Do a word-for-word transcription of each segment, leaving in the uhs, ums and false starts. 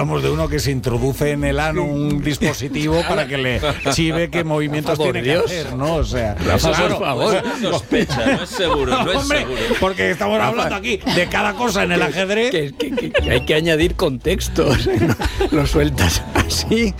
hablamos de uno que se introduce en el ano un dispositivo para que le chive qué movimientos Rafa, tiene que hacer, ¿no? O sea, Rafa, claro, por favor. Sospecha, no es seguro, no es hombre, seguro. porque estamos hablando aquí de cada cosa en el ajedrez. Que, que, que, que hay que añadir contextos. No, lo sueltas así.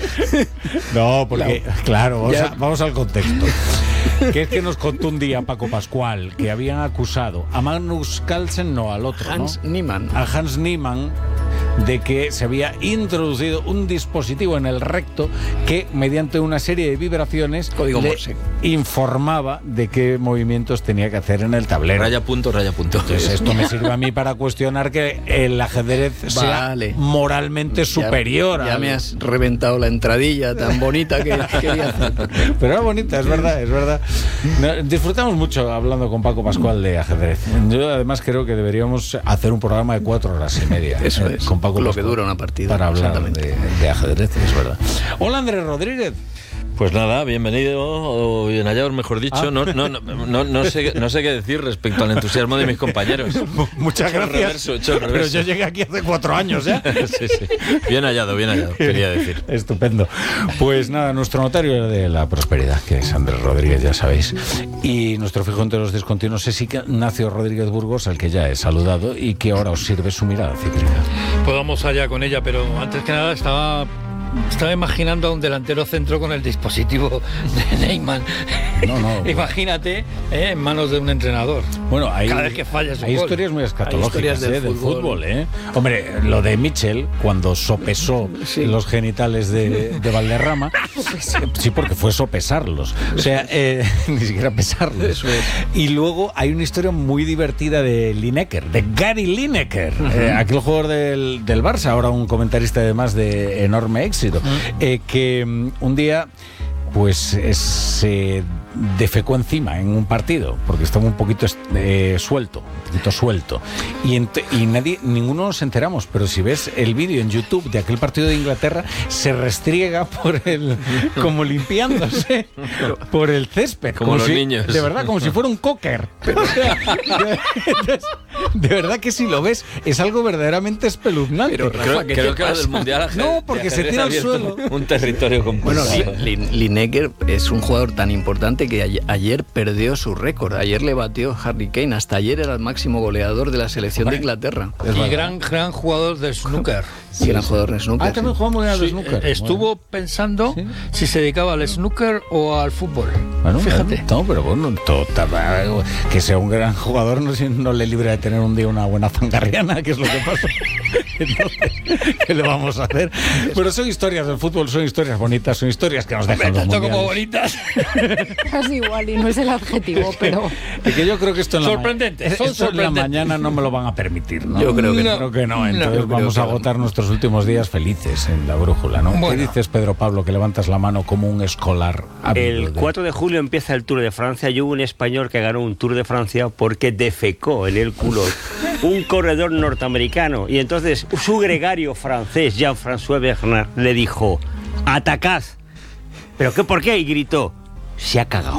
No, porque, La- claro, vamos, ya. a- vamos al contexto. Que es que nos contó un día Paco Pascual que habían acusado a Magnus Carlsen, no al otro, Hans ¿no? Niemann. A Hans Niemann, de que se había introducido un dispositivo en el recto que, mediante una serie de vibraciones, Código le Morse. informaba de qué movimientos tenía que hacer en el tablero. Raya punto, raya punto. Entonces, esto me sirve a mí para cuestionar que el ajedrez sea Vale. moralmente superior. Ya, ya al- me has reventado la entradilla tan bonita que quería hacer. Pero era bonita, es verdad, es verdad. No, disfrutamos mucho hablando con Paco Pascual de ajedrez. Yo además creo que deberíamos hacer un programa de cuatro horas y media. Eso eh, es, con Paco lo Pascual, que dura una partida, para hablar exactamente. de, de ajedrez, es verdad. Hola, Andrés Rodríguez. Pues nada, bienvenido, o bien hallados, mejor dicho. Ah. No, no, no, no, no sé, no sé qué decir respecto al entusiasmo de mis compañeros. Muchas Hecho el gracias. reverso, hecho el Pero reverso. yo llegué aquí hace cuatro años, ¿eh? Sí, sí. Bien hallado, bien hallado, quería decir. Estupendo. Pues nada, nuestro notario de la prosperidad, que es Andrés Rodríguez, ya sabéis. Y nuestro fijo entre los discontinuos es Ignacio Rodríguez Burgos, al que ya he saludado y que ahora os sirve su mirada cítrica. Pues vamos allá con ella, pero antes que nada estaba, estaba imaginando a un delantero centro con el dispositivo de Neymar. No, no. Imagínate eh, en manos de un entrenador. Bueno, hay, Cada vez que falla su hay gol. historias muy Hay escatológicas historias del eh, del fútbol. fútbol, ¿eh? Hombre, lo de Mitchell, cuando sopesó Sí. los genitales de, de Valderrama, sí, porque fue sopesarlos. O sea, eh, ni siquiera pesarlos. Eso es. Y luego hay una historia muy divertida de Lineker, de Gary Lineker, eh, aquel jugador del, del Barça, ahora un comentarista además de enorme éxito, eh, que mm, un día pues eh, se defecó encima en un partido porque estaba un poquito eh, suelto, un poquito suelto y, ent- y nadie, ninguno nos enteramos, pero si ves el vídeo en YouTube de aquel partido de Inglaterra, se restriega por el, como limpiándose por el césped, Como los si- niños. de verdad, como si fuera un cocker. Pero, o sea, entonces, de verdad que si lo ves es algo verdaderamente espeluznante. Pero, Creo, Rafa, ¿qué creo te que lo pasa? del Mundial ajedrez- No, porque de se ajedrez tira ha al abierto suelo. un territorio Bueno, complicado. Lin- Lineker es un jugador tan importante que ayer, ayer perdió su récord. Ayer le batió Harry Kane. Hasta ayer era el máximo goleador de la selección de Inglaterra. Es Y verdad. gran, gran jugador de snooker. Y gran jugador de snooker. Ah, también juega muy bien al Sí, snooker. eh, estuvo pensando Sí. si se dedicaba al snooker o al fútbol. Bueno, Fíjate. bueno, no, pero bueno, to- ta- que sea un gran jugador no, si- no le libra de tener un día una buena zangarriana, que es lo que pasa. Entonces, ¿qué le vamos a hacer? Pero son historias del fútbol, son historias bonitas, son historias que nos dejan los Tanto como mundiales. bonitas. Casi igual, y no es el adjetivo, pero Y que yo creo que esto en la, Sorprendente, ma- son esto en la sorprendentes. mañana no me lo van a permitir, ¿no? Yo creo que no. Creo que no, entonces yo creo vamos que a no. agotar nuestros últimos días felices en la brújula, ¿no? ¿Qué Bueno. dices, Pedro Pablo, que levantas la mano como un escolar ávido El de- cuatro de julio empieza el Tour de Francia y hubo un español que ganó un Tour de Francia porque defecó en el culo un corredor norteamericano. Y entonces su gregario francés, Jean-François Bernard, le dijo: ¡atacad! ¿Pero qué por qué? Y gritó: se ha cagado.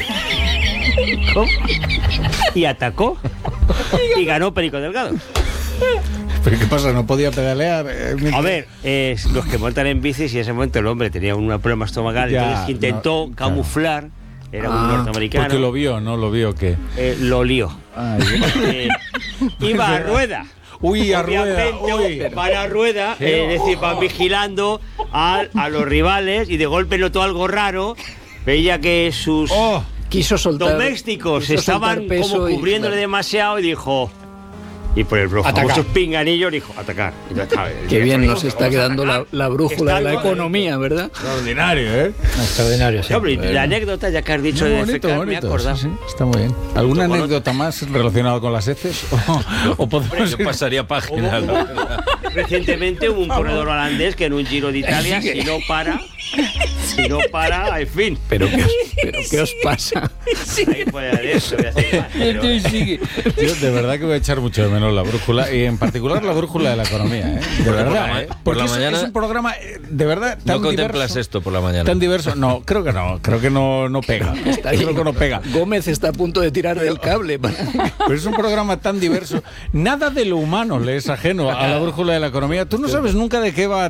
¿Cómo? Y atacó y ganó Perico Delgado. ¿Pero qué pasa? ¿No podía pedalear? eh, mientras- A ver, eh, los que montan en bicis, y en ese momento el hombre tenía un problema estomacal, Ya, entonces intentó no, claro. camuflar, era un Ah, norteamericano. Porque lo vio, ¿no? Lo vio que... Eh, lo lío. Ay, Eh, iba a rueda. Uy, a rueda, Obviamente, uy. van a rueda, eh, es decir, van vigilando a, a los rivales y de golpe notó algo raro. Veía que sus Oh, Quiso soltar. domésticos quiso estaban soltar peso como y- cubriéndole demasiado y dijo... Y por el rojo, Atacar. sus pinganillos dijo: atacar. Y ya está, Qué el bien viejo nos dijo, está "Vamos a quedando la, atacar". la brújula de la Está- economía, ¿verdad? extraordinario, ¿eh? Extraordinario, sí. Hombre, y la anécdota, ya que has dicho Muy de bonito, defecar, me he bonito, acordado. sí, sí, está muy bien. ¿Alguna Con- anécdota más relacionada con las heces? ¿O, o podemos Yo ir- pasaría página. ¿no? Recientemente hubo un corredor holandés que en un Giro de Italia, si no para, si no para, en fin. ¿Pero qué os, pero qué os pasa? Ahí puede haber eso, voy a hacer más, pero- Yo de verdad que voy a echar mucho de menos la brújula y en particular la brújula de la economía, ¿eh? De Por la verdad, ma- ¿eh? por Porque la es, mañana- es un programa eh, de verdad tan No contemplas diverso. esto por la mañana. Tan diverso. No, creo que no. Creo que no, no pega. Creo que no pega. Gómez está a punto de tirar del cable. para- Pero es un programa tan diverso. Nada de lo humano le es ajeno a la brújula de la economía. Tú no sabes nunca de qué va a